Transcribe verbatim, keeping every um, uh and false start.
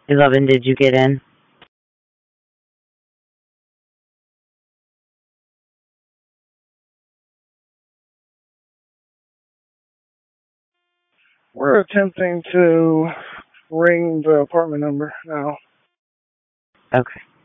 Eleven, did you get in? We're attempting to ring the apartment number now. Okay.